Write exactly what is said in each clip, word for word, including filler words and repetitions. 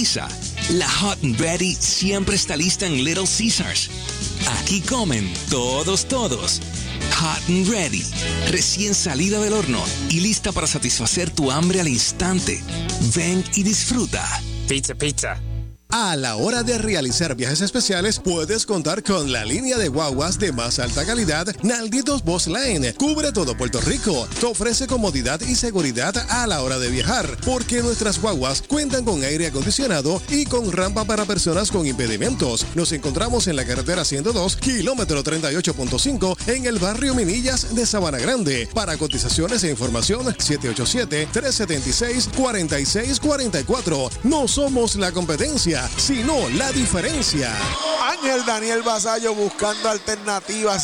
pizza. La Hot and Ready siempre está lista en Little Caesars. Aquí comen todos, todos. Hot and Ready, recién salida del horno y lista para satisfacer tu hambre al instante. Ven y disfruta. Pizza, pizza. A la hora de realizar viajes especiales, puedes contar con la línea de guaguas de más alta calidad Nalditos Bus Line. Cubre todo Puerto Rico. Te ofrece comodidad y seguridad a la hora de viajar, porque nuestras guaguas cuentan con aire acondicionado y con rampa para personas con impedimentos. Nos encontramos en la carretera ciento dos, kilómetro treinta y ocho punto cinco, en el barrio Minillas de Sabana Grande. Para cotizaciones e información, siete ocho siete, tres siete seis, cuatro seis cuatro cuatro. No somos la competencia, sino la diferencia. Ángel Daniel Vasallo buscando alternativas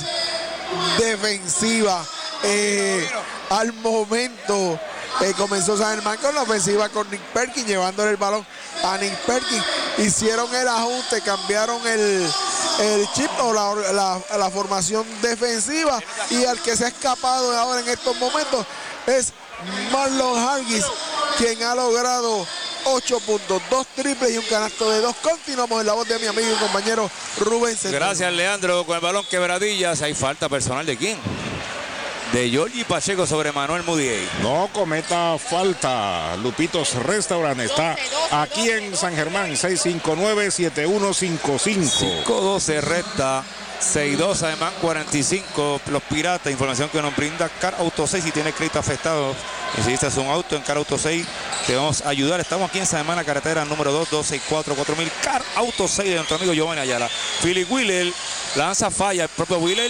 defensivas. Eh, al momento eh, comenzó San Germán con la ofensiva con Nick Perkins, llevándole el balón a Nick Perkins. Hicieron el ajuste, cambiaron el, el chip o la, la, la formación defensiva, y al que se ha escapado ahora en estos momentos es Marlon Hargis, quien ha logrado ocho puntos, dos triples y un canasto de dos. Continuamos en la voz de mi amigo y compañero Rubén Centeno. Gracias, Leandro. Con el balón Quebradillas. ¿Hay falta personal de quién? De Georgie Pacheco sobre Manuel Mudiay. No cometa falta. Lupitos Restaurant está aquí en San Germán. seis cinco nueve, siete uno cinco cinco. cinco doce resta. seis dos además cuarenta y cinco. Los Piratas, información que nos brinda Car Auto seis. Si tiene crédito afectado, necesitas un auto en Car Auto seis, te vamos a ayudar. Estamos aquí en San Germán, carretera número dos, dos seis cuatro, cuatro mil. Car Auto seis de nuestro amigo Giovanni Ayala. Philip Wheeler lanza falla. El propio Wheeler,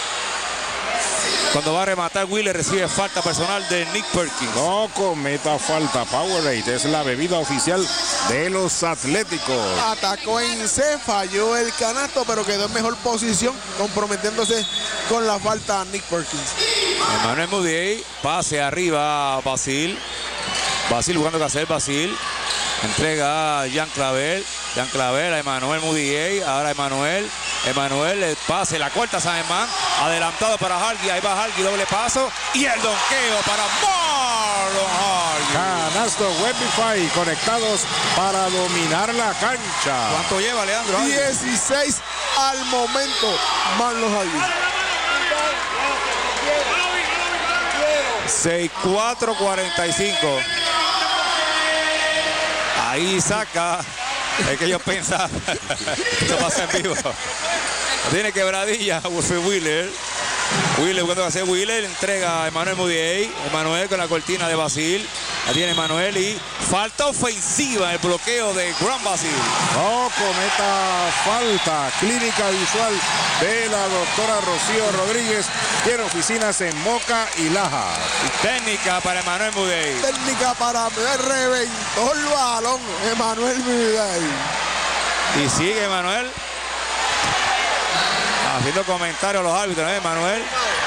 cuando va a rematar, Wheeler recibe falta personal de Nick Perkins. No cometa falta. Powerade es la bebida oficial de los Atléticos. Atacó en C, falló el canasto, pero quedó en mejor posición, comprometiéndose con la falta a Nick Perkins. Manuel Mudiay, pase arriba a Basil. Basil buscando que hacer. Basil entrega a Jean Clavel. Jean Clavel a Emanuel Mudiay. Ahora Emanuel. Emanuel, el pase, la corta San Germán. Adelantado para Hargis. Ahí va Hargis, doble paso. Y el donqueo para Marlon Hargis. Canasto Webify, conectados para dominar la cancha. ¿Cuánto lleva, Leandro? dieciséis al momento, Marlon Hargis. seis cuatro cuarenta y cinco. Ahí saca. Es que yo pensaba. Esto pasa en vivo. Tiene Quebradilla. Wilfred Wheeler. Wheeler buscando que hacer Wheeler. Entrega a Emanuel Mudiay. Emanuel con la cortina de Basil. La tiene Emanuel y falta ofensiva. El bloqueo de Gran Basil. No cometa falta. Clínica visual de la doctora Rocío Rodríguez. Tiene oficinas en Moca y Laja. Y técnica para Emanuel Mudiay. Técnica para reventó el balón Emanuel Mudiay. Y sigue Emanuel haciendo comentarios a los árbitros, ¿eh, Manuel?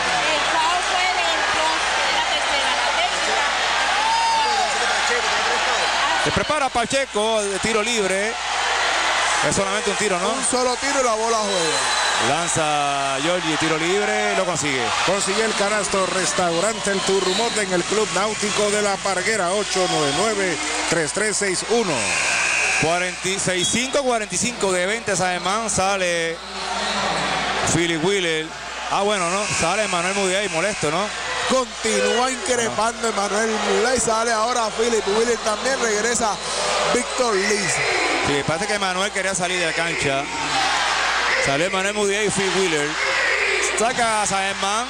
Se prepara Pacheco de tiro libre. Es solamente un tiro, ¿no? Un solo tiro y la bola juega. Lanza Georgie, tiro libre, lo consigue. Consigue el canasto Restaurante El Turrumote en el Club Náutico de La Parguera. Ocho nueve nueve, tres tres seis uno. cuarenta y seis cinco, cuarenta y cinco de veinte. Además sale Philip Wheeler. Ah, bueno, ¿no? Sale Emanuel Mudiay molesto, ¿no? Continúa increpando Emanuel Mudiay. Sale ahora Philip Wheeler también. Regresa Víctor Liz. Sí, parece que Emanuel quería salir de la cancha. Sale Emanuel Mudiay y Philip Wheeler. Saca a San Germán.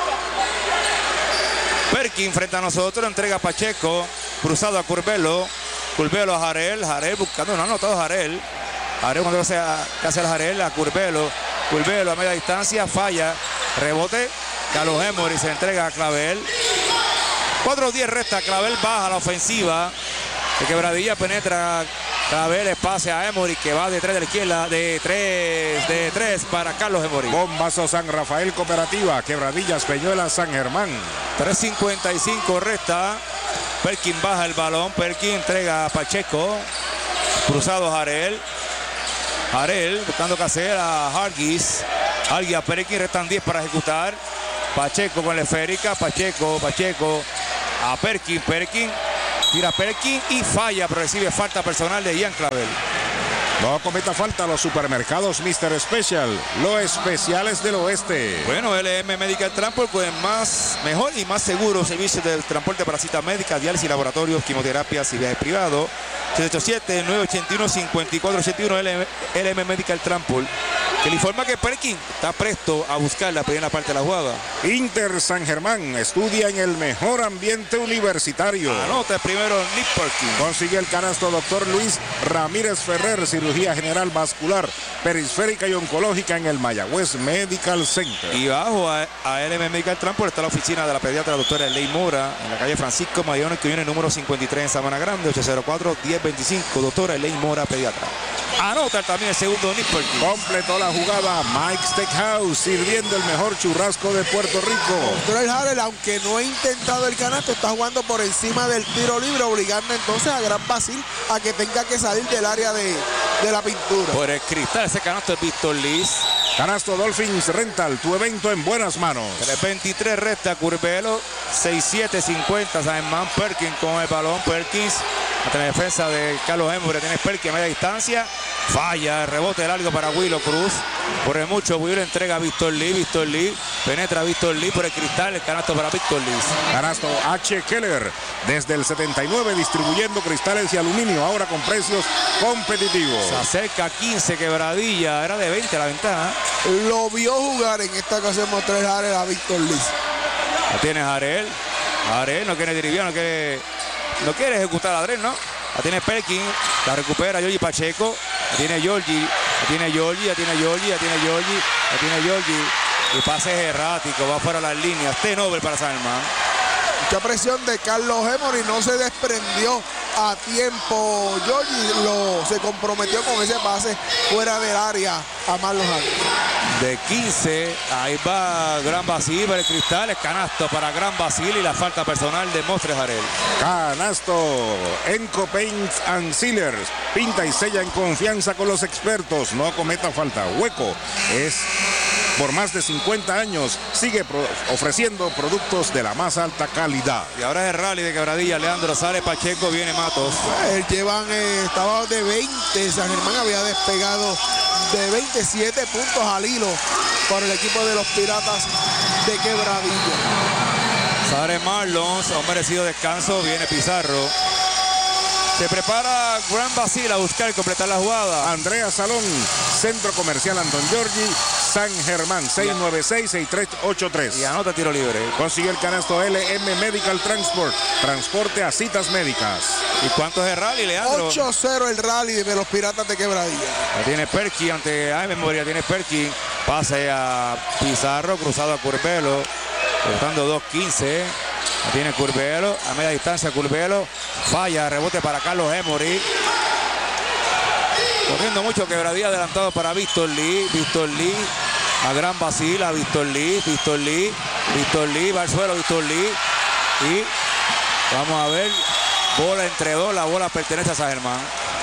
Perkins frente a nosotros. Entrega a Pacheco. Cruzado a Curbelo. Curbelo a Jarel. Jarel buscando. No ha anotado Jarel. Jarel cuando hace, hace el Jarel a Curbelo. Curbelo a media distancia. Falla. Rebote. Carlos Emory se entrega a Clavel. cuatro diez resta. Clavel baja la ofensiva. De Quebradilla penetra. Clavel espacio a Emory que va de tres de la izquierda. De tres. De tres para Carlos Emory. Bombazo San Rafael Cooperativa. Quebradillas Peñuelas San Germán. tres cincuenta y cinco resta. Perkins baja el balón. Perkins entrega a Pacheco. Cruzado a Jarel. Jarel buscando que hacer a Hargis. Hargis a Perkins. Restan diez para ejecutar. Pacheco con la esférica. Pacheco, Pacheco a Perkins. Perkins Tira Perkins y falla, pero recibe falta personal de Ian Clavel. No cometa falta los supermercados mister Special, los especiales del oeste. Bueno, L M Medical Transport, pues más, mejor y más seguro servicio de transporte para citas médicas, diálisis, laboratorios, quimioterapias y viajes privados. siete ocho siete, nueve ocho uno, cinco cuatro ocho uno L M Medical Transport, que le informa que Perkins está presto a buscar la primera parte de la jugada. Inter San Germán estudia en el mejor ambiente universitario. Anota primero Nick Perkins. Consigue el canasto doctor Luis Ramírez Ferrer, cirugía general vascular, periférica y oncológica en el Mayagüez Medical Center. Y bajo a, a L M Medical Transport está la oficina de la pediatra doctora Ley Mora, en la calle Francisco Mayón, que viene el número cincuenta y tres en Sabana Grande, ocho cero cuatro, diez veinticinco, doctora Ley Mora, pediatra. Anota también el segundo Nick Perkins. Completó la jugada Mike Steakhouse, sirviendo el mejor churrasco de Puerto Rico. Mostrel Harrell, aunque no ha intentado el canasto, está jugando por encima del tiro libre, obligando entonces a Gran Basil a que tenga que salir del área de, de la pintura. Por el cristal, ese canasto es Víctor Liz. Canasto Dolphins Rental, tu evento en buenas manos. tres veintitrés resta Curbelo, seis siete cincuenta San Germán. Perkins con el balón. Perkins ante la defensa de Carlos Emory. Tiene Perkins a media distancia. Falla, rebote largo para Willow Cruz. Por el mucho, Willow entrega a Víctor Lee. Víctor Lee penetra a Víctor Lee por el cristal. El canasto para Víctor Lee. Canasto H. Keller, desde el setenta y nueve distribuyendo cristales y aluminio, ahora con precios competitivos. Se acerca a quince Quebradilla. Era de veinte la ventaja. Lo vio jugar en esta ocasión Mostrel Harrell a Víctor Lee. La tiene Jarel. Jarel no quiere dirigir, no quiere, no quiere ejecutar a Dren, ¿no? La tiene Perkins, la recupera Giorgi Pacheco. La tiene Giorgi, la tiene Giorgi, la tiene Giorgi, la tiene Giorgi, la tiene Giorgi. Y pase errático, va fuera de las líneas. T-Nobel para San Germán. Mucha presión de Carlos Emory, no se desprendió a tiempo. Giorgi lo, se comprometió con ese pase fuera del área a Marlon Harrell. De quince, ahí va Gran Basil para el cristal, el canasto para Gran Basil y la falta personal de Mostrel Harrell. Canasto Enco Paints and Sealers, pinta y sella en confianza con los expertos, no cometa falta. Hueco es por más de cincuenta años, sigue pro ofreciendo productos de la más alta calidad. Y ahora es el rally de Quebradilla. Leandro sale Pacheco, viene Matos. Él llevan, eh, estaba de veinte, San Germán había despegado de veintisiete puntos al hilo por el equipo de los Piratas de Quebradilla. Sale Marlons, un merecido descanso, viene Pizarro. Se prepara Gran Basil a buscar y completar la jugada. Andrea Salón, Centro Comercial Anton Giorgi, San Germán, seis nueve seis, seis tres ocho tres. Y anota tiro libre. Consigue el canasto L M Medical Transport, transporte a citas médicas. ¿Y cuánto es el rally, Leandro? ocho cero el rally de los Piratas de Quebradilla. La tiene Perkins ante ay, memoria, tiene Perkins. Pase a Pizarro, cruzado a Curbelo. Cortando dos quince. La tiene Curbelo, a media distancia Curbelo. Falla, rebote para Carlos Emory. Corriendo mucho Quebradilla, adelantado para Víctor Lee. Víctor Lee a Gran Basil, a Víctor Lee. Víctor Lee, Víctor Lee, va al suelo Víctor Lee. Y vamos a ver, bola entre dos, la bola pertenece a San Germán.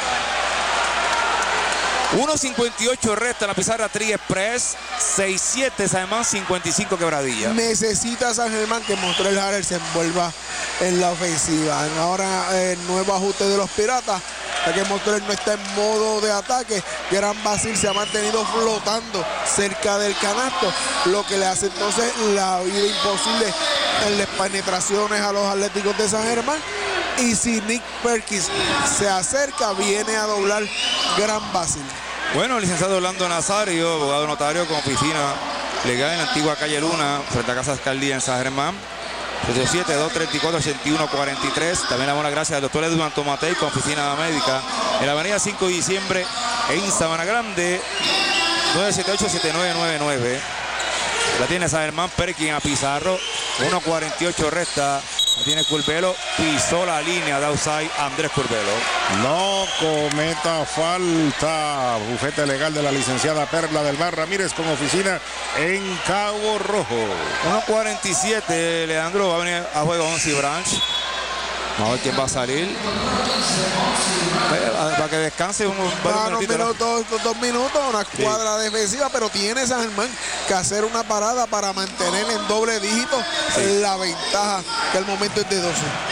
uno cincuenta y ocho resta la pizarra Tri Express. seis siete San Germán, cincuenta y cinco Quebradilla. Necesita San Germán que Mostrel Harrell se envuelva en la ofensiva. Ahora el nuevo ajuste de los Piratas, ya que Mostrel no está en modo de ataque. Gran Basil se ha mantenido flotando cerca del canasto, lo que le hace entonces la vida imposible en las penetraciones a los Atléticos de San Germán. Y si Nick Perkins se acerca, viene a doblar Gran Basil. Bueno, el licenciado Orlando Nazario, abogado notario con oficina legal en la antigua calle Luna, frente a Casa Alcaldía en San Germán. siete siete, dos tres cuatro, ocho uno cuatro tres. También le damos las gracias al doctor Edwin Tomatei con oficina médica en la avenida cinco de diciembre en Sabana Grande. nueve siete ocho, siete nueve nueve nueve. La tiene San Germán. Perkins a Pizarro. uno cuarenta y ocho resta. La tiene Curbelo. Pisó la línea de outside Andrés Curbelo. No cometa falta. Bufete legal de la licenciada Perla del Bar Ramírez con oficina en Cabo Rojo. uno cuarenta y siete. Leandro va a venir a juego once Branch. Vamos a ver quién va a salir. Para que descanse un, un minutos, dos, dos minutos, una cuadra sí. defensiva, pero tiene San Germán que hacer una parada para mantener en doble dígito sí. la ventaja, que al momento es de doce.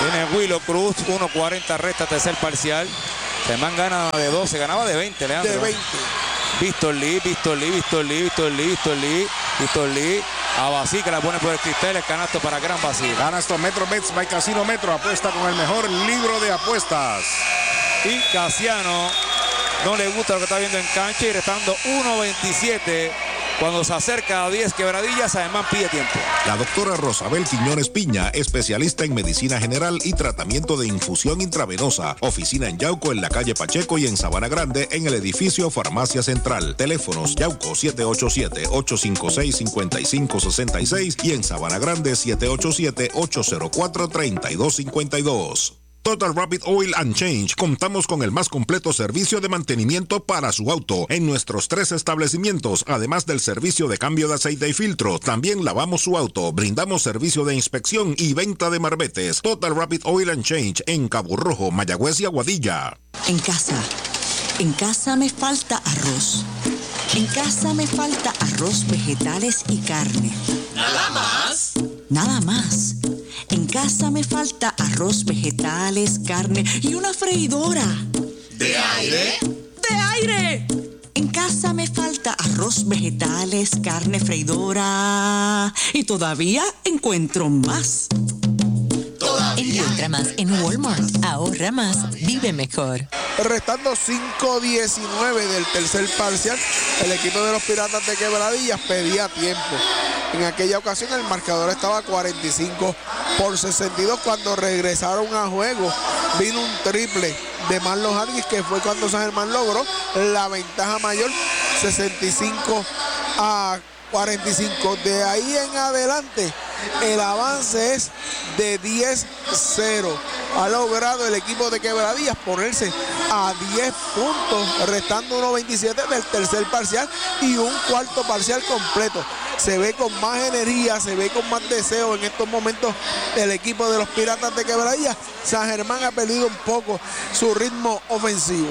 Tiene Willow Cruz, uno cuarenta resta tercer parcial. San Germán gana de doce, ganaba de veinte, Leandro. De veinte. Víctor Lee, Víctor Lee, Víctor Lee, Víctor Lee, Víctor Lee, Víctor Lee. A Basí, que la pone por el cristal, el canasto para Gran Basí. Gana esto Metro Bets by Casino Metro. Apuesta con el mejor libro de apuestas. Y Casiano no le gusta lo que está viendo en cancha y restando uno veintisiete. Cuando se acerca a diez quebradillas, además pide tiempo. La doctora Rosabel Quiñones Piña, especialista en medicina general y tratamiento de infusión intravenosa. Oficina en Yauco, en la calle Pacheco y en Sabana Grande, en el edificio Farmacia Central. Teléfonos Yauco siete ocho siete, ocho cinco seis, cinco cinco seis seis y en Sabana Grande siete ocho siete, ocho cero cuatro, tres dos cinco dos. Total Rapid Oil and Change. Contamos con el más completo servicio de mantenimiento para su auto en nuestros tres establecimientos, además del servicio de cambio de aceite y filtro. También lavamos su auto, brindamos servicio de inspección y venta de marbetes. Total Rapid Oil and Change en Cabo Rojo, Mayagüez y Aguadilla. En casa, en casa me falta arroz. En casa me falta arroz, vegetales y carne. ¿Nada más? Nada más. En casa me falta arroz, vegetales, carne y una freidora. ¿De aire? ¡De aire! En casa me falta arroz, vegetales, carne, freidora. Y todavía encuentro más. ¿Todavía? Encuentra más en Walmart. Ahorra más, vive mejor. Restando cinco diecinueve del tercer parcial, el equipo de los Piratas de Quebradillas pedía tiempo. En aquella ocasión el marcador estaba cuarenta y cinco por sesenta y dos. Cuando regresaron a juego, vino un triple de Marlon Hargis, que fue cuando San Germán logró la ventaja mayor, sesenta y cinco a cuarenta y cinco. De ahí en adelante, el avance es de diez cero. Ha logrado el equipo de Quebradillas ponerse a diez puntos, restando uno veintisiete del tercer parcial y un cuarto parcial completo. Se ve con más energía, se ve con más deseo en estos momentos el equipo de los Piratas de Quebradillas. San Germán ha perdido un poco su ritmo ofensivo.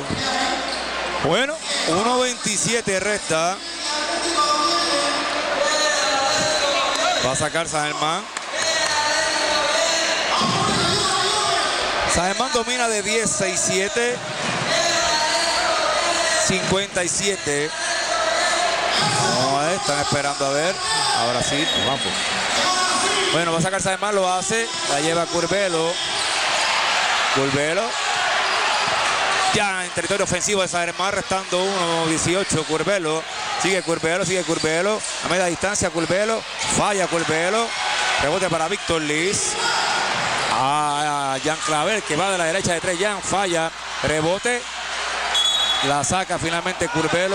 Bueno, uno veintisiete resta. Va a sacar San Germán. San Germán domina de diez, seis, siete. cincuenta y siete. No, están esperando a ver. Ahora sí, vamos. Bueno, va a sacar San Germán, lo hace. La lleva Curbelo. Curbelo. Ya en territorio ofensivo de San Germán, restando uno dieciocho. Curbelo. Sigue Curbelo, sigue Curbelo. A media distancia Curbelo. Falla Curbelo. Rebote para Víctor Liz. A Jan Clavel, que va de la derecha de tres. Jan falla. Rebote. La saca finalmente Curbelo.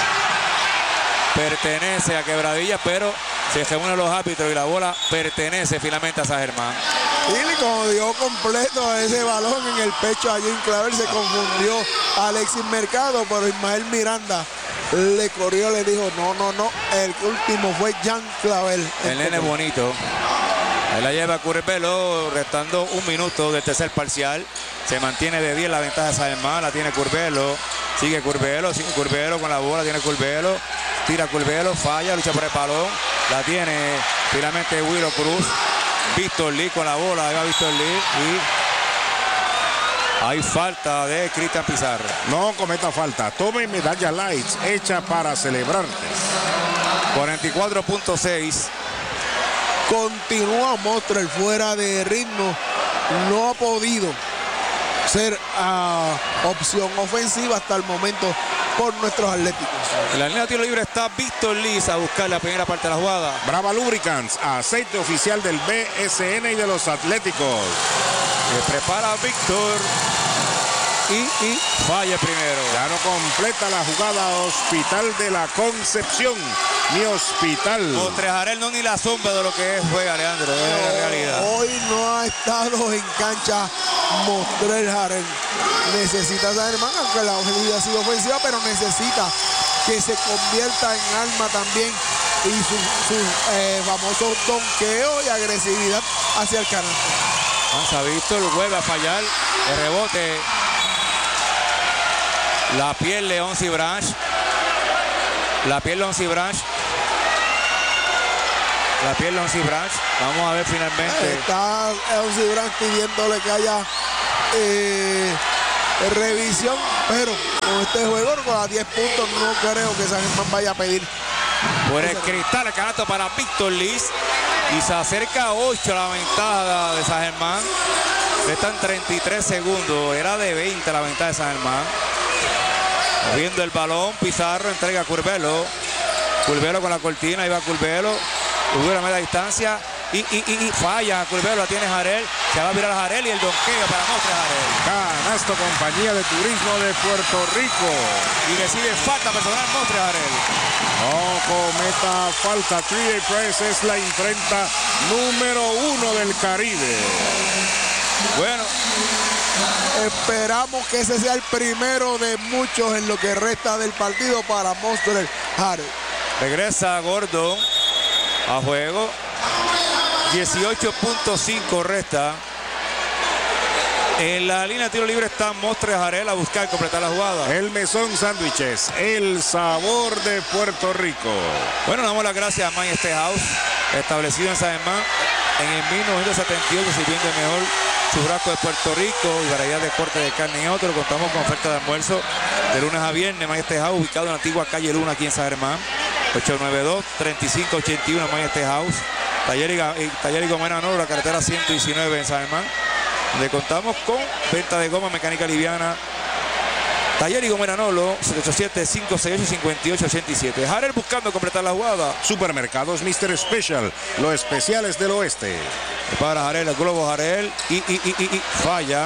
Pertenece a Quebradilla, pero se reúnen los árbitros y la bola pertenece finalmente a San Germán. Y como dio completo ese balón en el pecho a Jan Clavel, se confundió a Alexis Mercado, pero Ismael Miranda le corrió, le dijo no, no, no. El último fue Jan Clavel. El nene bonito. Ahí la lleva Curbelo, restando un minuto del tercer parcial. Se mantiene de diez la ventaja de San Germán, la tiene Curbelo. Sigue Curbelo, sigue Curbelo con la bola, tiene Curbelo. Tira Curbelo, falla, lucha por el balón. La tiene finalmente Willow Cruz. Víctor Lee con la bola, ahí va Víctor Lee. Y hay falta de Cristian Pizarro. No cometa falta. Tome medalla Lights, hecha para celebrarte. cuarenta y cuatro punto seis. Continúa Mostrar fuera de ritmo. No ha podido ser uh, opción ofensiva hasta el momento por nuestros atléticos. En la línea de tiro libre está Víctor Liz a buscar la primera parte de la jugada. Brava Lubricants, aceite oficial del B S N y de los Atléticos. Se prepara Víctor. Y, y falla primero. Ya no completa la jugada. Hospital de la Concepción. Mi hospital. Mostrejarel no ni la sombra de lo que es juega, Leandro. No, es la realidad. Hoy no ha estado en cancha Mostrel Jarel. Necesita San Germán, aunque la ofensiva ha sido ofensiva, pero necesita que se convierta en arma también y su, su eh, famoso donqueo y agresividad hacia el canasto. Lanza Víctor, vuelve a fallar. El rebote. La pierde Onsi Branch. La pierde Onsi Branch. La pierde Onsi Branch. Vamos a ver finalmente. Está Onsi Branch pidiéndole que haya eh, revisión, pero con este juego, con las diez puntos, no creo que San Germán vaya a pedir. Por el cristal, el canasto para Víctor Liz. Y se acerca a ocho la ventaja de San Germán. Están treinta y tres segundos. Era de veinte la ventaja de San Germán. Moviendo el balón, Pizarro entrega a Curbelo. Curbelo con la cortina, ahí va Curbelo. Hubo la media distancia y, y, y, y falla. Curbelo la tiene Jarel. Se va a virar a Jarel y el donqueo para Mostre Jarel. Canasto, Compañía de Turismo de Puerto Rico. Y recibe falta personal Mostre Jarel. No cometa falta. tres A Press es la imprenta número uno del Caribe. Bueno, esperamos que ese sea el primero de muchos en lo que resta del partido para Mostre Jarel. Regresa Gordon a juego. dieciocho punto cinco resta. En la línea de tiro libre está Mostre Jarel a buscar completar la jugada. El Mesón Sándwiches, el sabor de Puerto Rico. Bueno, damos las gracias a My Steakhouse, establecido en San Germán en el mil novecientos setenta y ocho, sirviendo el mejor churrasco de Puerto Rico y variedad de cortes de carne y otro. Contamos con oferta de almuerzo de lunes a viernes. My Steakhouse, ubicado en la antigua calle Luna aquí en San Germán. ocho nueve dos, tres cinco ocho uno, My Steakhouse. Taller y, Taller y Gomera Noro, la carretera ciento diecinueve en San Germán, donde contamos con venta de goma, mecánica liviana. Taller y Gomera Nolo, siete ocho siete, cinco seis ocho, cinco ocho ocho siete. Jarel buscando completar la jugada. Supermercados mister Special, los especiales del oeste. Para Jarel, el globo Jarel. Y, y, y, y, y falla.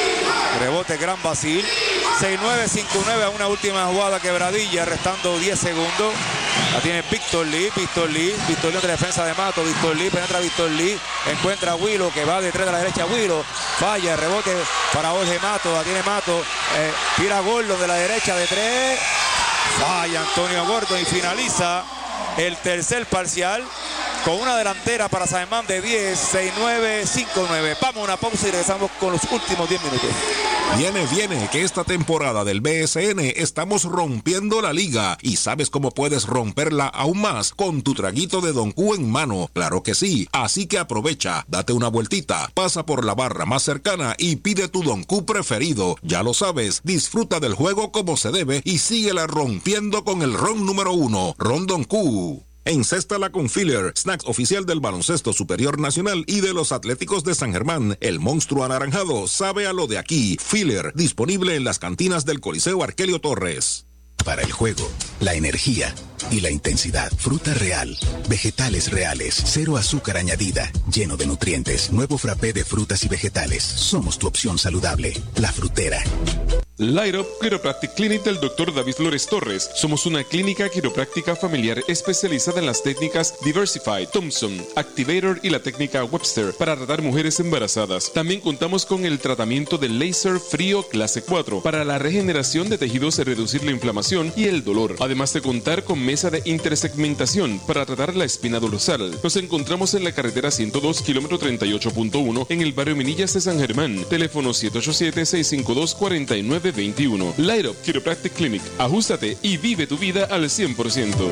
Rebote Gran Basil. seis nueve, cinco nueve a una última jugada quebradilla, restando diez segundos. La tiene Víctor Lee, Víctor Lee, Víctor Lee entre defensa de Mato, Víctor Lee, penetra Víctor Lee, encuentra a Willow que va de tres de la derecha, Willow, falla, rebote para Jorge Mato, la tiene Mato, eh, tira Gordon de la derecha de tres, falla Antonio Gordon y finaliza el tercer parcial con una delantera para San Germán de diez, seis nueve, cinco nueve. Vamos a una pausa y regresamos con los últimos diez minutos. Viene, viene, que esta temporada del B S N estamos rompiendo la liga. ¿Y sabes cómo puedes romperla aún más? Con tu traguito de Don Q en mano. Claro que sí. Así que aprovecha, date una vueltita, pasa por la barra más cercana y pide tu Don Q preferido. Ya lo sabes, disfruta del juego como se debe y síguela rompiendo con el ron número uno, Ron Don Q. Encéstala con Filler, snacks oficial del Baloncesto Superior Nacional y de los Atléticos de San Germán. El monstruo anaranjado sabe a lo de aquí. Filler, disponible en las cantinas del Coliseo Arquelio Torres. Para el juego, la energía y la intensidad. Fruta real, vegetales reales, cero azúcar añadida, lleno de nutrientes. Nuevo frappé de frutas y vegetales. Somos tu opción saludable. La Frutera. Light Up Chiropractic Clinic del doctor David Flores Torres. Somos una clínica quiropráctica familiar especializada en las técnicas Diversified, Thompson, Activator y la técnica Webster para tratar mujeres embarazadas. También contamos con el tratamiento de láser frío clase cuatro para la regeneración de tejidos y reducir la inflamación y el dolor. Además de contar con mesa de intersegmentación para tratar la espina dorsal. Nos encontramos en la carretera ciento dos, kilómetro treinta y ocho punto uno en el barrio Minillas de San Germán. Teléfono siete ocho siete, seis cinco dos, cuatro nueve dos uno. Light Up Chiropractic Clinic. Ajústate y vive tu vida al cien por ciento.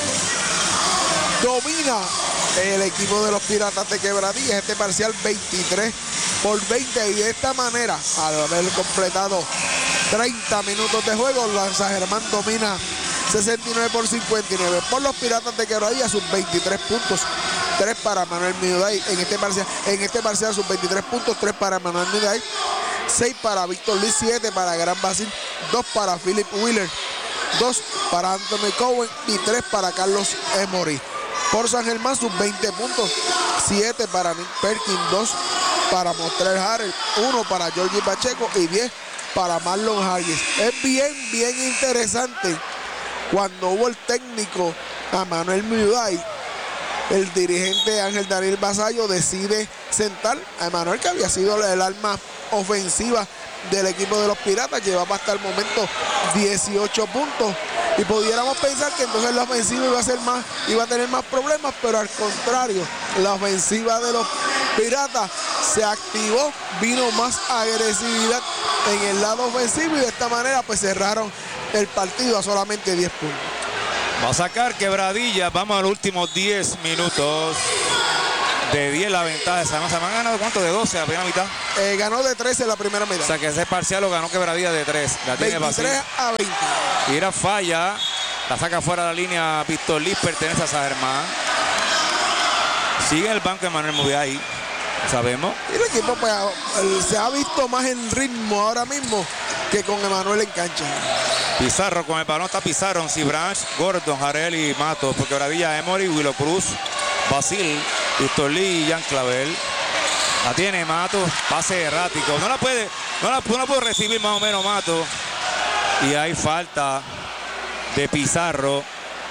Domina el equipo de los Piratas de Quebradillas este parcial veintitrés por veinte y de esta manera, al haber completado treinta minutos de juego, la San Germán domina sesenta y nueve por cincuenta y nueve. Por los Piratas de Quebradillas, sus veintitrés puntos, tres para Manuel Miuday en este parcial, en este parcial sus veintitrés puntos, tres para Manuel Miuday, seis para Víctor Lee, siete para Gran Basil, dos para Philip Wheeler, dos para Anthony Cohen y tres para Carlos Emory. Por San Germán sus veinte puntos, siete para Nick Perkins, dos para Mostre Jarel, uno para Georgie Pacheco y diez para Marlon Harris. Es bien, bien interesante cuando hubo el técnico a Manuel Miuday, el dirigente Ángel Daniel Vasallo decide sentar a Emanuel, que había sido el arma ofensiva del equipo de los Piratas, llevaba hasta el momento dieciocho puntos y pudiéramos pensar que entonces la ofensiva iba a ser más, iba a tener más problemas, pero al contrario, la ofensiva de los Piratas se activó, vino más agresividad en el lado ofensivo y de esta manera pues cerraron el partido a solamente diez puntos. Va a sacar Quebradilla. Vamos a los últimos diez minutos. De diez la ventaja de San Germán. ¿Se han ganado cuánto? ¿De doce a la primera mitad? Eh, ganó de trece la primera mitad. O sea que ese parcial lo ganó Quebradilla de tres. La tiene veintitrés a veinte. Tira falla. La saca fuera de la línea. Víctor Liz pertenece a San Germán. Sigue el banco de Manuel Movía ahí. Sabemos. Y el equipo pues, se ha visto más en ritmo ahora mismo que con Emanuel en cancha. Pizarro con el balón. Está Pizarro, Cibranch, Gordon, Jarel y Matos. Porque Quebradilla, Emory, Willow Cruz, Basil, Víctor Lee y Jan Clavel. La tiene Matos. Pase errático. No la puede, no la, no la puede recibir más o menos Matos. Y hay falta de Pizarro.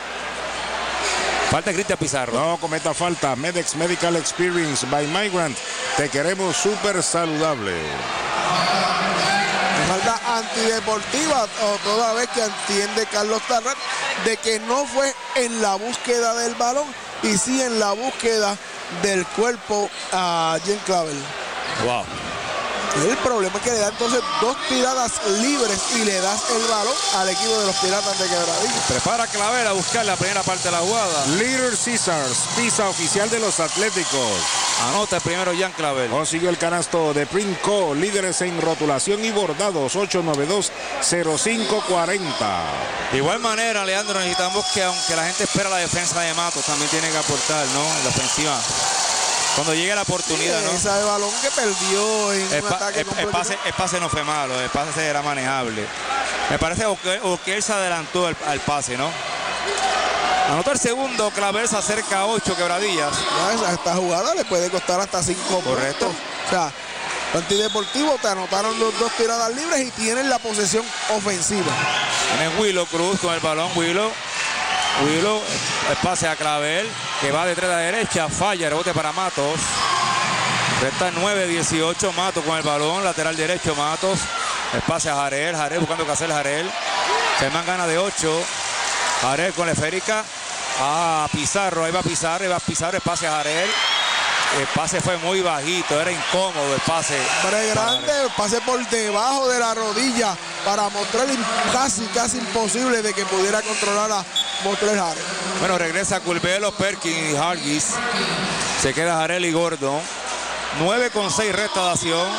Falta Cristian Pizarro. No cometa falta. Medex Medical Experience by Migrant. Te queremos súper saludable. Falta antideportiva, o toda vez que entiende Carlos Tarrant de que no fue en la búsqueda del balón y sí en la búsqueda del cuerpo a Jen Clavel. Wow. El problema es que le da entonces dos tiradas libres y le das el balón al equipo de los Piratas de Quebradilla. Prepara Clavel a buscar la primera parte de la jugada. Little Caesars, pizza oficial de los Atléticos. Anota el primero Jan Clavel. Consiguió el canasto de Printco, líderes en rotulación y bordados, ocho nueve dos, cero cinco cuatro cero. De igual manera, Leandro, necesitamos que aunque la gente espera la defensa de Matos, también tiene que aportar, ¿no? En la ofensiva. Cuando llegue la oportunidad, ¿no? Esa de balón que perdió en el, un pa ataque. El, el, pase, el pase no fue malo, el pase era manejable. Me parece que él se adelantó al, al pase, ¿no? Anota el segundo, Clavel se acerca a ocho Quebradillas. Ya, esta jugada le puede costar hasta cinco. Correcto. Puntos. O sea, antideportivo, te anotaron los dos tiradas libres y tienen la posesión ofensiva. Tiene Willow Cruz con el balón, Willow. Willow, el pase a Clavel, que va detrás de la derecha, falla, rebote para Matos. Resta nueve dieciocho, Matos con el balón, lateral derecho, Matos. El pase a Jarel, Jarel buscando qué hacer Jarel. Germán gana de ocho. Jarel con la esférica a Pizarro, ahí va Pizarro, ahí va Pizarro, el pase a Jarel. El pase fue muy bajito, era incómodo el pase. Pero es grande, el pase por debajo de la rodilla para mostrar casi, casi imposible de que pudiera controlar a Mostrel Jarel. Bueno, regresa Curbelo, Perkins y Hargis. Se queda Jarel y Gordon. nueve con seis resta de acción.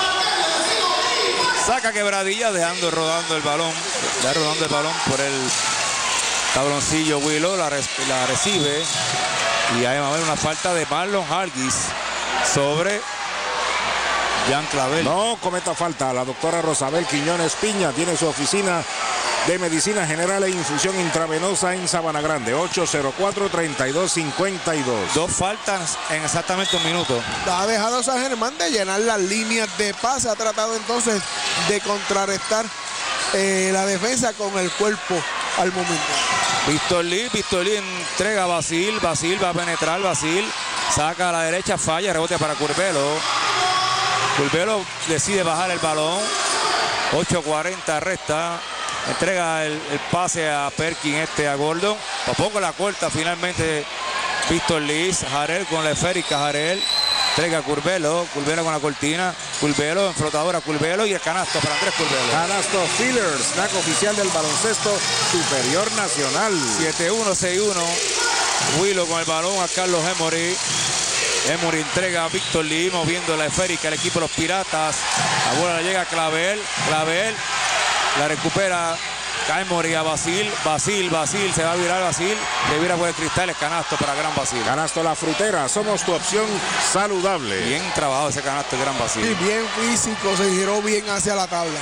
Saca Quebradilla, dejando rodando el balón. Ya rodando el balón por el tabloncillo Willow, la, la recibe. Y ahí va a haber una falta de Marlon Hargis sobre Jan Clavel. No cometa falta. La doctora Rosabel Quiñones Piña tiene su oficina de medicina general e infusión intravenosa en Sabana Grande. ocho cero cuatro, treinta y dos cincuenta y dos. Dos faltas en exactamente un minuto. Ha dejado San Germán de llenar las líneas de pase. Ha tratado entonces de contrarrestar eh, la defensa con el cuerpo al momento. Víctor Lee, Víctor Lee entrega a Basil, Basil va a penetrar, Basil saca a la derecha, falla, rebote para Curbelo. Curbelo decide bajar el balón, ocho cuarenta resta, entrega el, el pase a Perkins, este a Gordon, a poco la corta finalmente Víctor Lee, Jarel con la esférica, Jarel. Entrega a Curbelo, Curbelo con la cortina, Curbelo en flotadora, Curbelo y el canasto para Andrés Curbelo. Canasto Fillers, snack oficial del baloncesto superior nacional. siete uno, seis uno. Willow con el balón a Carlos Emory. Emory entrega a Víctor Lee, moviendo la esférica el equipo de los Piratas. La bola la llega a Clavel, Clavel la recupera Emory a Basil, Basil, Basil, se va a virar Basil, le vira por el cristal, el canasto para Gran Basil. Canasto La Frutera, somos tu opción saludable. Bien trabajado ese canasto de Gran Basil. Y bien físico, se giró bien hacia la tabla.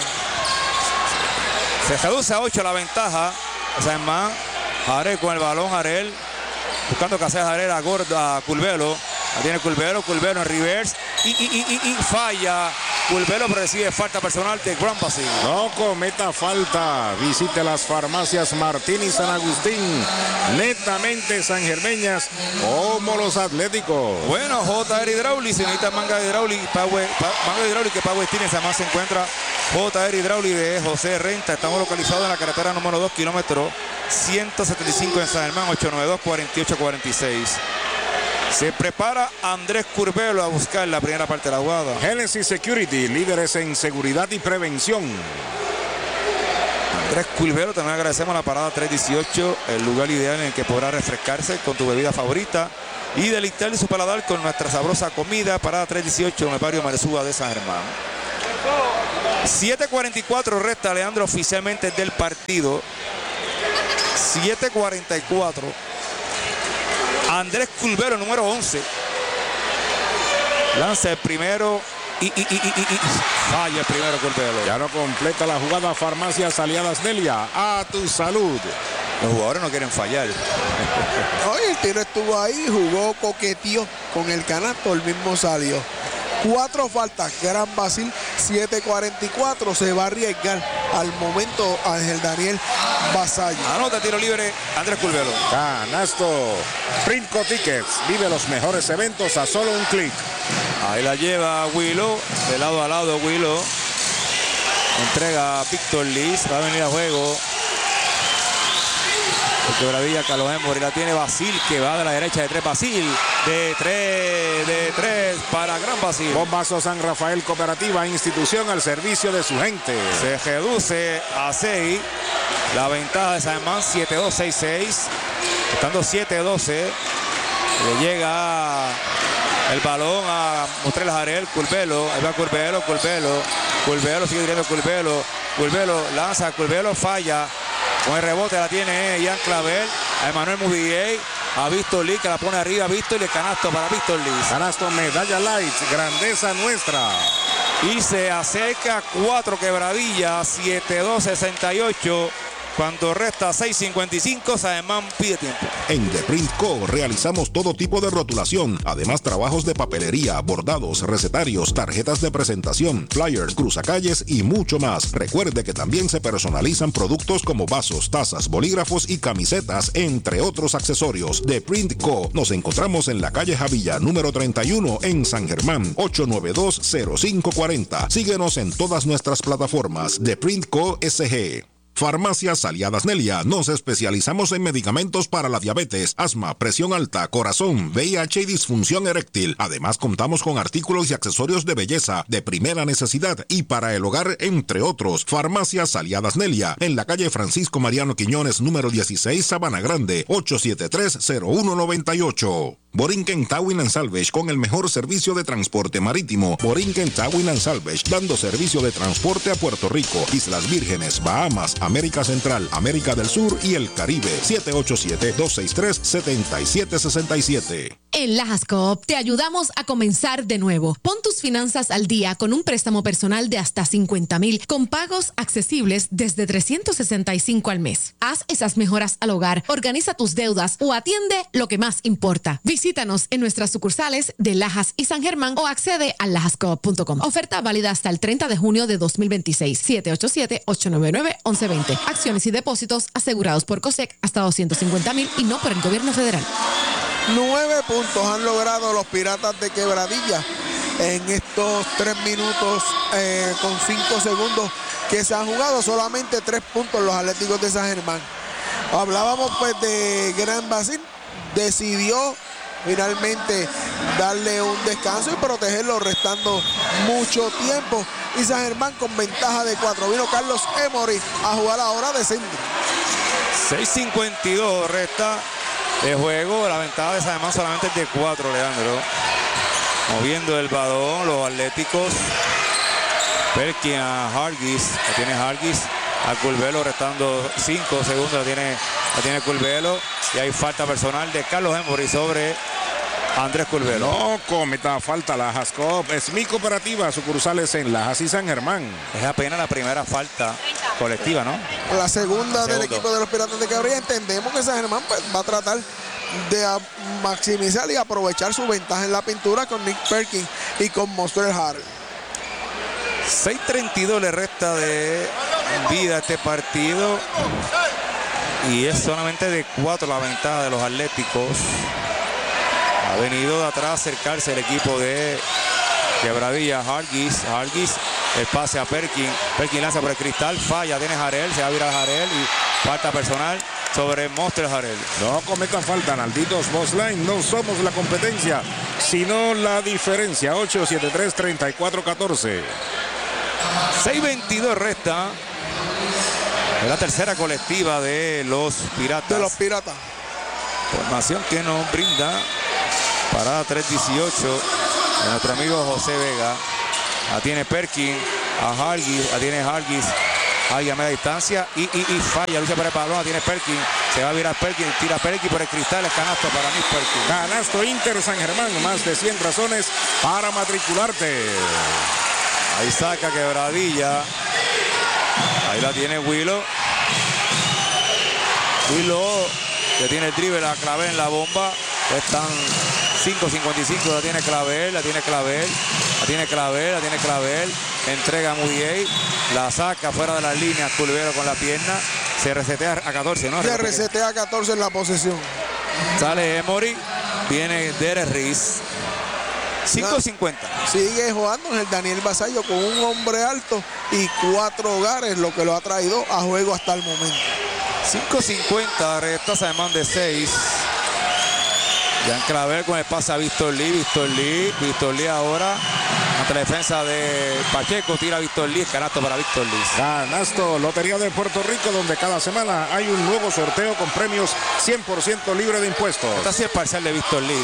Se reduce a ocho la ventaja. O sea, es más, Jarel con el balón, Jarel buscando que hacer Jarel a Gorda, a Curbelo. La tiene Curbelo, Curbelo en reverse y, y, y, y, y falla. Curbelo recibe falta personal de Gran Basil. No cometa falta. Visite las farmacias Martín y San Agustín. Netamente sangermeñas como los Atléticos. Bueno, J R Hydraulic, si necesita manga de hidráulica, Power, manga de hidráulica que Power tiene, además se encuentra J R Hydraulic de José Renta. Estamos localizados en la carretera número dos, kilómetro ciento setenta y cinco en San Germán, ocho nueve dos, cuatro ocho cuatro seis. Se prepara Andrés Curbelo a buscar la primera parte de la jugada. Genesis Security, líderes en seguridad y prevención. Andrés Culvelo, también agradecemos la parada tres dieciocho, el lugar ideal en el que podrá refrescarse con tu bebida favorita y deleitar de su paladar con nuestra sabrosa comida. Parada tres dieciocho en el barrio Maresúa de San Germán. siete cuarenta y cuatro resta, Leandro, oficialmente del partido. siete cuarenta y cuatro. Andrés Culvelo, número once. Lanza el primero y, y, y, y, y falla el primero Culvelo. Ya no completa la jugada Farmacias Aliadas Nelia. A tu salud. Los jugadores no quieren fallar. Oye, el tiro estuvo ahí, jugó, coqueteó con el canasto, el mismo salió. Cuatro faltas, Gran Basil, siete cuarenta y cuatro, se va a arriesgar al momento Ángel Daniel Vasallo. Anota tiro libre Andrés Culvelo. Canasto. Printco Tickets, vive los mejores eventos a solo un clic. Ahí la lleva Willow, de lado a lado Willow. Entrega a Víctor Liz, va a venir a juego. El quebradilla Carlos Emory, la tiene Basil, que va de la derecha de tres. Basil, de tres, de tres para Gran Basil. Bombazo San Rafael Cooperativa, institución al servicio de su gente. Se reduce a seis. La ventaja de San Germán, siete dos, seis seis. Estando siete doce. Le llega el balón a Mostrel Jarel, Culvelo. Ahí va Culvelo, Culvelo. Culvelo sigue dirigiendo Culvelo. Culvelo lanza, Culvelo falla. Con el rebote la tiene Ian Clavel, a Emanuel Mujiguez, a Víctor Liz, que la pone arriba, Víctor, y el canasto para Víctor Liz. Canasto Medalla Light, grandeza nuestra. Y se acerca cuatro quebradillas, siete dos, sesenta y ocho. Cuando resta seis cincuenta y cinco, San Germán pide tiempo. En The Print Co. realizamos todo tipo de rotulación, además trabajos de papelería, bordados, recetarios, tarjetas de presentación, flyers, cruzacalles y mucho más. Recuerde que también se personalizan productos como vasos, tazas, bolígrafos y camisetas, entre otros accesorios. The Print Co. Nos encontramos en la calle Javilla, número treinta y uno, en San Germán, ocho nueve dos, cero cinco cuatro cero. Síguenos en todas nuestras plataformas. The Print Co. S G. Farmacias Aliadas Nelia. Nos especializamos en medicamentos para la diabetes, asma, presión alta, corazón, V I H y disfunción eréctil. Además, contamos con artículos y accesorios de belleza de primera necesidad y para el hogar, entre otros. Farmacias Aliadas Nelia, en la calle Francisco Mariano Quiñones, número dieciséis, Sabana Grande, ocho siete tres, cero uno nueve ocho. Borinquen Towing and Salvage, con el mejor servicio de transporte marítimo. Borinquen Towing and Salvage, dando servicio de transporte a Puerto Rico, Islas Vírgenes, Bahamas, América Central, América del Sur y el Caribe. siete ocho siete, dos seis tres, siete siete seis siete. En Lajas Coop te ayudamos a comenzar de nuevo. Pon tus finanzas al día con un préstamo personal de hasta cincuenta mil con pagos accesibles desde trescientos sesenta y cinco al mes. Haz esas mejoras al hogar, organiza tus deudas o atiende lo que más importa. Visítanos en nuestras sucursales de Lajas y San Germán o accede a lajas coop punto com. Oferta válida hasta el treinta de junio de dos mil veintiséis. siete ocho siete, ocho nueve nueve, once veinte. Acciones y depósitos asegurados por COSEC hasta doscientos cincuenta mil y no por el gobierno federal. Nueve puntos han logrado los Piratas de Quebradilla en estos tres minutos eh, con cinco segundos que se han jugado. Solamente tres puntos los Atléticos de San Germán. Hablábamos pues de Gran Basil. Decidió finalmente darle un descanso y protegerlo restando mucho tiempo. Y San Germán con ventaja de cuatro. Vino Carlos Emory a jugar ahora de centro. seis cincuenta y dos resta de juego. La ventaja de San Germán solamente es de cuatro, Leandro. Moviendo el balón, los Atléticos. Perkin a Hargis. La tiene Hargis. A Culvelo restando cinco segundos. La tiene, la tiene Culvelo. Y hay falta personal de Carlos Emory sobre Andrés Culvelo. No cometa falta Lajas Coop. Es mi cooperativa, sucursales en Lajas y San Germán. Es apenas la primera falta colectiva, ¿no? La segunda Segundo. del equipo de los Piratas de Quebradilla. Entendemos que San Germán pues, va a tratar de a maximizar y aprovechar su ventaja en la pintura con Nick Perkins y con Mostrel Harrell. seis treinta y dos le resta de vida a este partido. Y es solamente de cuatro la ventaja de los Atléticos. Ha venido de atrás a acercarse el equipo de Quebradilla. Hargis, Hargis, el pase a Perkin. Perkin lanza por el cristal, falla, tiene Jarel, se va a virar Jarel y falta personal sobre Mostrel Harrell. No cometa falta, Nalditos Boss Line. No somos la competencia, sino la diferencia. ocho siete tres, tres cuatro uno cuatro. seis veintidós resta Es la tercera colectiva de los Piratas. De los Piratas. Formación que nos brinda parada tres dieciocho de nuestro amigo José Vega. La tiene Perkins a Hargis, la tiene Hargis. Hargis a media distancia y, y, y falla. Lucha para el balón, la tiene Perkins. Se va a virar Perkins, tira Perkins por el cristal. El canasto para Nick Perkins. Canasto Inter San Germán. Más de cien razones para matricularte. Ahí saca Quebradilla. Ahí la tiene Willow. Willow que tiene el drible, la Clavel en la bomba. Están cinco cincuenta y cinco, la tiene Clavel, la tiene Clavel, la tiene Clavel, la tiene Clavel. Entrega a Mudiay, la saca fuera de las líneas, Curvelo con la pierna. Se resetea a catorce, ¿no? Se resetea a catorce en la posesión. Sale Emory, viene Derek Riz. cinco cincuenta. Sigue jugando en el Daniel Vasallo con un hombre alto y cuatro hogares, lo que lo ha traído a juego hasta el momento. cinco cincuenta, resta San de seis. Jan Clavel con el pase a Víctor Lee, Víctor Lee, Víctor Lee ahora ante la defensa de Pacheco, tira Víctor Lee, canasto para Víctor Lee. Canasto, Lotería de Puerto Rico, donde cada semana hay un nuevo sorteo con premios cien por ciento libre de impuestos. Esta sí es parcial de Víctor Lee.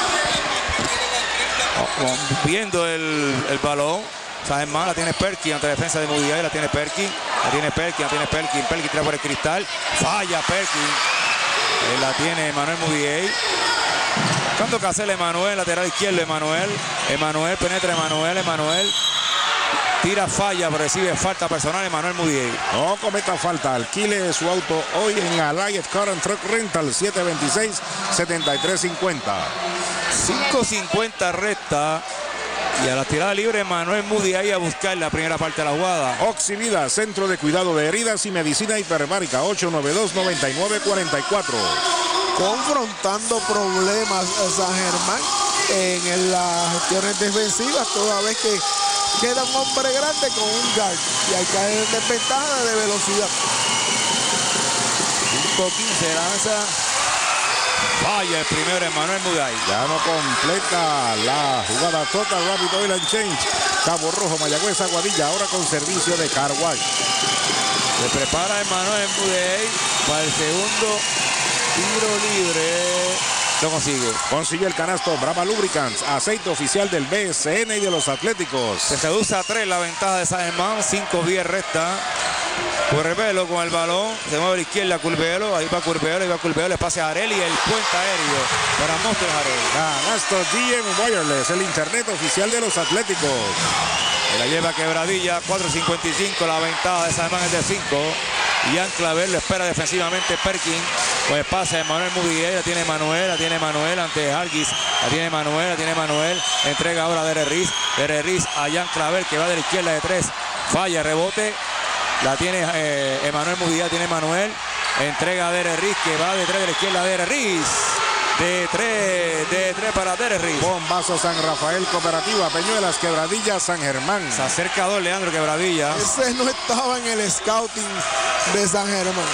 Viendo el, el balón, San Germán la tiene Perkins ante la defensa de Mudiay, la tiene Perkins, la tiene Perkins, la tiene Perkins, Perkins tira por el cristal, falla Perkins, él la tiene Emanuel Mudiay. Buscando que hacer Emanuel, lateral izquierdo Emanuel, Emanuel penetra Emanuel, Emanuel tira, falla, pero recibe falta personal Emanuel Mudiay. No cometa falta, alquile su auto hoy en Allied Car and Truck Rental, siete veintiséis, setenta y tres cincuenta. cinco cincuenta resta. Y a la tirada libre, Manuel Mudiay a buscar la primera parte de la jugada. Oxivida, Centro de Cuidado de Heridas y Medicina Hiperbárica, ocho nueve dos, nueve nueve cuatro cuatro. Confrontando problemas a San Germán en las gestiones defensivas, toda vez que queda un hombre grande con un guard. Y hay que caer en desventaja de velocidad. cinco quince lanza. Falla el primero Emanuel Mudiay. Ya no completa la jugada Total Rapid Oil and Change. Cabo Rojo, Mayagüez, Aguadilla, ahora con servicio de Car Wash. Se prepara Emanuel Mudiay para el segundo tiro libre. Lo consigue. Consigue el canasto Brava Lubricants, aceite oficial del B S N y de los Atléticos. Se reduce a tres la ventaja de San Germán, cinco diez resta. Curvelo con el balón, se mueve a la izquierda Curvelo, ahí va Curvelo, ahí va Curvelo, le pase a Arel y el puente aéreo para Montes Arel. Canasto D M Wireless, el internet oficial de los Atléticos. Se la lleva Quebradilla, cuatro cincuenta y cinco, la ventaja de San Germán es de cinco. Jan Clavel lo espera defensivamente Perkins. Pues pasa Emanuel Mudiay, la tiene Manuel, la tiene Manuel ante Hargis, la tiene Manuel, la tiene Manuel. Entrega ahora a Derek Riz, Derek Riz a Jan Clavel que va de la izquierda de tres. Falla, rebote. La tiene eh, Emanuel Mudiay, tiene Manuel. Entrega a Derek Riz que va de tres de la izquierda a Derek Riz. De tres, de tres para Derek Riz. Bombazo San Rafael Cooperativa, Peñuelas, Quebradilla, San Germán. Se acerca a dos Leandro Quebradilla. Ese no estaba en el scouting de San Germán.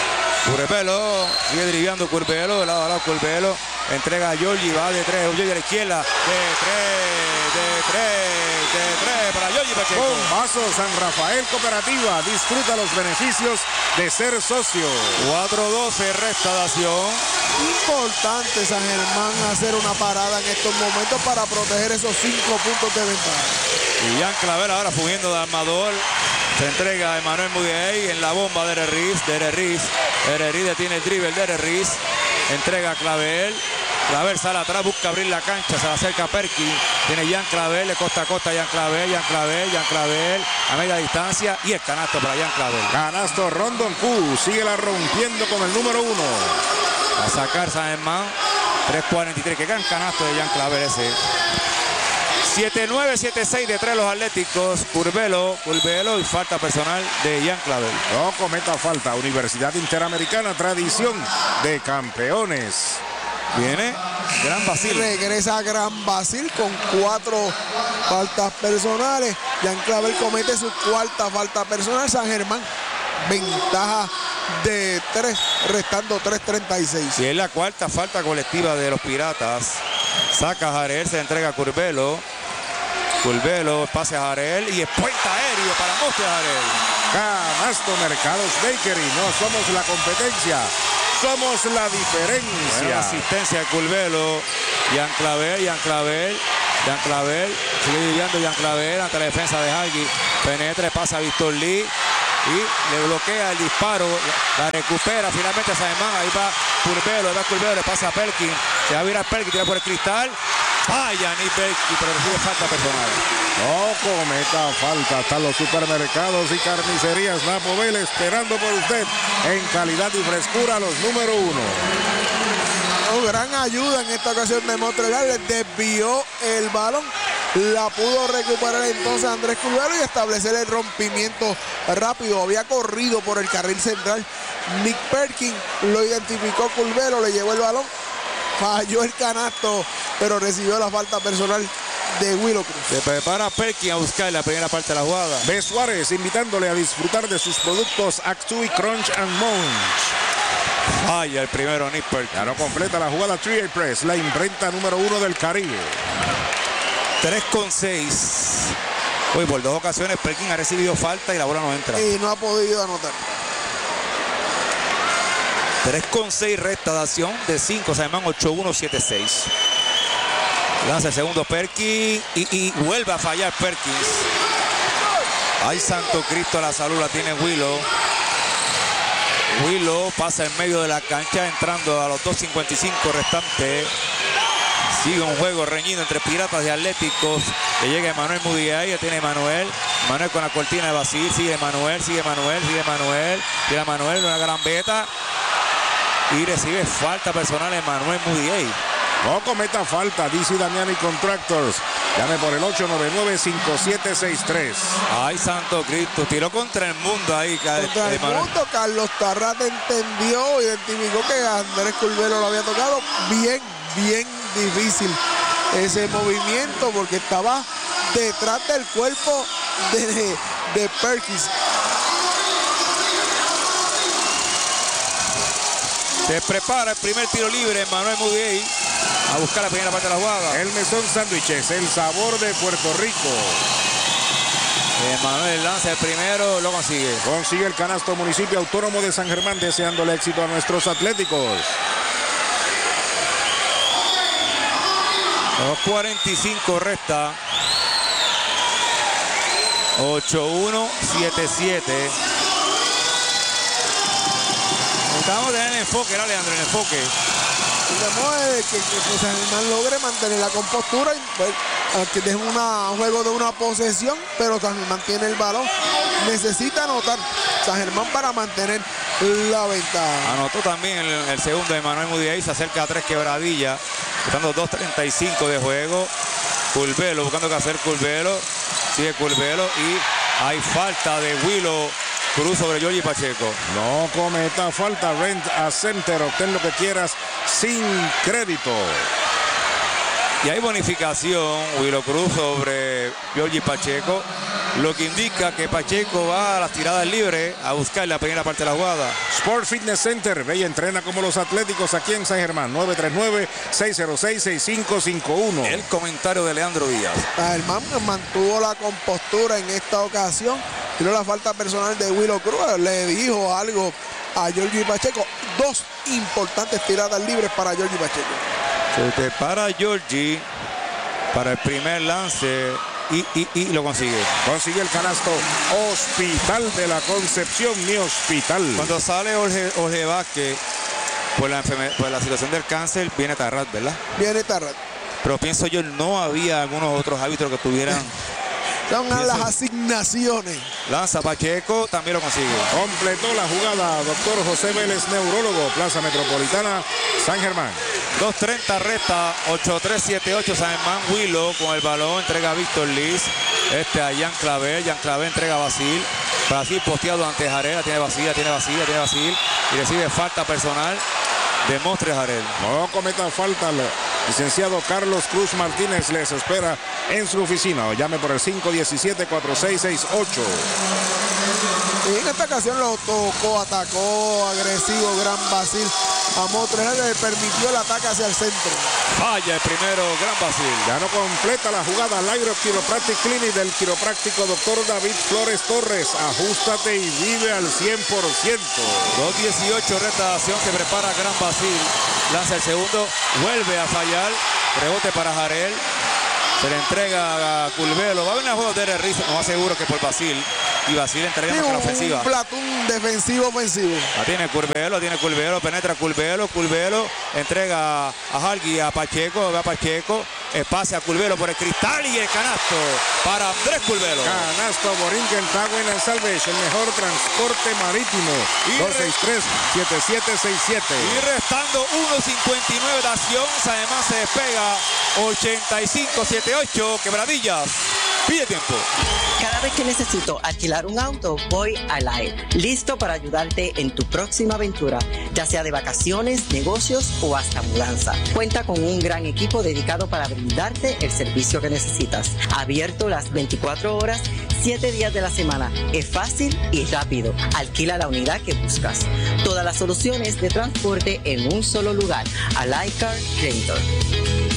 Curvelo, sigue driblando Curvelo, de lado a lado Curvelo. Entrega a Giorgi, va de tres, Giorgi a la izquierda. De tres, de tres, de tres para Giorgi Pacheco. Bombazo San Rafael Cooperativa, disfruta los beneficios de ser socio. cuatro doce resta de acción. Importante San Germán hacer una parada en estos momentos para proteger esos cinco puntos de ventaja. Y Jan Clavel ahora fugiendo de armador. Se entrega a Emanuel Mudiay en la bomba de Derek Riz. Derek Riz. Derek Riz detiene el dribble. Derek Riz. Entrega a Clavel. Clavel sale atrás, busca abrir la cancha. Se la acerca a Perkins. Tiene Jan Clavel de costa a costa. Jan Clavel, Jan Clavel, Jan Clavel. A media distancia. Y el canasto para Jan Clavel. Canasto Rondon Q. Sigue la rompiendo con el número uno. A sacar San Germán. tres cuarenta y tres. Qué gran canasto de Jan Clavel ese. siete nueve, siete seis de tres los Atléticos. Curvelo, Curvelo y falta personal de Jan Clavel. No cometa falta. Universidad Interamericana, tradición de campeones. Viene Gran Basil. Regresa Gran Basil con cuatro faltas personales. Jan Clavel comete su cuarta falta personal. San Germán, ventaja de tres, restando tres treinta y seis. Y es la cuarta falta colectiva de los Piratas. Saca a Jarel, se entrega a Curvelo. Curvelo, pase a Jarel y es puente aéreo para Montes Jarel. Canasto Mercados Bakery. No somos la competencia, somos la diferencia. Buena asistencia de Curbelo. Jean Clavel, Jean Clavel, Jean Clavel. Sigue viviendo Jean Clavel ante la defensa de Hagi. Penetra, pasa a Víctor Lee. Y le bloquea el disparo, la, la recupera finalmente Saemán, ahí va Curbelo, ahí va Curbelo, le pasa a Perkin, se va a virar Perkin, tira por el cristal, falla Nick Perkin, pero recibe falta personal. No cometa falta, están los supermercados y carnicerías Napovel esperando por usted en calidad y frescura los número uno. Oh, gran ayuda en esta ocasión de Montreal, le desvió el balón. La pudo recuperar entonces Andrés Curbelo y establecer el rompimiento rápido. Había corrido por el carril central Nick Perkin, lo identificó Curbelo, le llevó el balón, falló el canasto, pero recibió la falta personal de Willow Cruz. Se prepara Perkin a buscar la primera parte de la jugada. B. Suárez invitándole a disfrutar de sus productos Actui Crunch and Munch. Falla el primero Nick Perkin. Ya no completa la jugada Trial Press, la imprenta número uno del Caribe. tres con seis. Hoy por dos ocasiones Perkin ha recibido falta y la bola no entra. Y no ha podido anotar. tres con seis resta de acción de cinco. Saemán ocho uno siete seis. Lanza el segundo Perkin y, y vuelve a fallar Perkins. Ay, santo Cristo, la salud la tiene Willow. Willow pasa en medio de la cancha entrando a los dos cincuenta y cinco restantes. Sigue un juego reñido entre Piratas y Atléticos. Le llega Emanuel Mudiay, ya tiene Emanuel. Emanuel con la cortina de Basil. Sigue Emanuel, sigue Emanuel, sigue Emanuel. Sigue Emanuel, una gran beta. Y recibe falta personal Emanuel Mudiay. No cometa falta, D C Damiani Contractors. Llame por el ocho nueve nueve cinco siete seis tres. Ay, santo Cristo, tiró contra el mundo ahí. Contra el Emanuel. mundo, Carlos Tarrata entendió, identificó que Andrés Curbelo lo había tocado. Bien, bien difícil ese movimiento porque estaba detrás del cuerpo de, de Perkins. Se prepara el primer tiro libre Manuel Mudiay a buscar la primera parte de la jugada. El Mesón Sándwiches, el sabor de Puerto Rico. Emanuel lanza el primero, lo consigue. Consigue el canasto Municipio Autónomo de San Germán, deseándole éxito a nuestros atléticos. dos cuarenta y cinco resta. ocho uno siete siete. Estamos en el enfoque, ¿verdad, Leandro? En el enfoque. Que, que, que San Germán logre mantener la compostura, y, pues, que es una, un juego de una posesión, pero San Germán tiene el balón. Necesita anotar San Germán para mantener la ventaja. Anotó también el, el segundo de Manuel Mudiay, se acerca a tres quebradillas, estando dos treinta y cinco de juego. Curbelo buscando que hacer Curbelo, sigue Curbelo y hay falta de Willow Cruz sobre Georgie Pacheco. No cometa falta, Rent a Center, obtén lo que quieras sin crédito. Y hay bonificación, Willow Cruz sobre Georgie Pacheco, lo que indica que Pacheco va a las tiradas libres a buscar la primera parte de la jugada. Sport Fitness Center, ve y entrena como los atléticos aquí en San Germán. Nueve tres nueve, seis cero seis, seis cinco cinco uno. El comentario de Leandro Díaz. San Germán mantuvo la compostura en esta ocasión. Tiró la falta personal de Willow Cruz. Le dijo algo a Georgie Pacheco. Dos importantes tiradas libres para Georgie Pacheco. Se prepara Georgie para el primer lance y, y, y lo consigue. Consigue el canasto Hospital de la Concepción, mi hospital. Cuando sale Jorge, Jorge Vázquez por la, por la situación del cáncer, viene Tarrat, ¿verdad? Viene Tarrat. Pero pienso yo, no había algunos otros árbitros que tuvieran... Son a las asignaciones. Lanza Pacheco, también lo consigue. Completó la jugada doctor José Vélez, neurólogo, Plaza Metropolitana, San Germán. dos treinta resta, ocho tres siete ocho, San Germán. Willow con el balón, entrega a Víctor Liz. Este a Jean Clavel, Jean Clavel entrega a Basil. Basil posteado ante Jarel, tiene Basil, tiene Basil, tiene Basil. Y recibe falta personal de Mostre Jarel. No cometa falta. Licenciado Carlos Cruz Martínez les espera en su oficina o llame por el cinco uno siete, cuatro seis seis ocho. Y en esta ocasión lo tocó, atacó, agresivo, gran Basil. a Montreal, le permitió el ataque hacia el centro. Falla el primero, Gran Basil. Ya no completa la jugada. Lyro Chiropractic Clinic del quiropráctico doctor David Flores Torres. Ajústate y vive al cien por ciento. dos dieciocho, resta de acción, se prepara Gran Basil. Lanza el segundo, vuelve a fallar. Rebote para Jarel. Se le entrega a Curbelo. Va a haber una juego de R. Rizzo, no más seguro que por Basil. Y Basil entrega sí, más un, la ofensiva. Un platón defensivo ofensivo. La tiene Curbelo, tiene Curbelo, penetra Curbelo, Curbelo entrega a Halgi, a Pacheco, va a Pacheco, el pase a Curbelo por el cristal y el canasto para Andrés Curbelo. Canasto Borinquen Tagüen and Salvage, el mejor transporte marítimo. dos seis tres, siete siete seis siete. Y restando uno cincuenta y nueve de acción, además se despega ochenta y cinco setenta y ocho, Quebradillas. Pide tiempo. Cada vez que necesito alquilar un auto, voy a Live. Listo para ayudarte en tu próxima aventura, ya sea de vacaciones, negocios o hasta mudanza. Cuenta con un gran equipo dedicado para brindarte el servicio que necesitas. Abierto las veinticuatro horas, siete días de la semana. Es fácil y rápido. Alquila la unidad que buscas. Todas las soluciones de transporte en un solo lugar. Alive Car Rental.